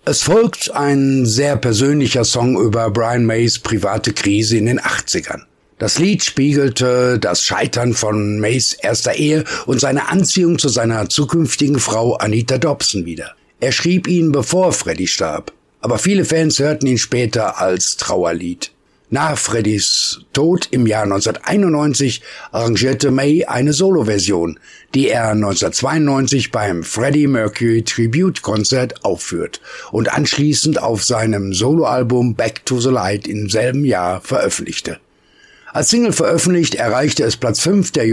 Es folgt ein sehr persönlicher Song über Brian Mays private Krise in den 80ern. Das Lied spiegelte das Scheitern von Mays erster Ehe und seine Anziehung zu seiner zukünftigen Frau Anita Dobson wider. Er schrieb ihn, bevor Freddie starb, aber viele Fans hörten ihn später als Trauerlied. Nach Freddys Tod im Jahr 1991 arrangierte May eine Soloversion, die er 1992 beim Freddie Mercury Tribute-Konzert aufführt und anschließend auf seinem Soloalbum Back to the Light im selben Jahr veröffentlichte. Als Single veröffentlicht erreichte es Platz 5 der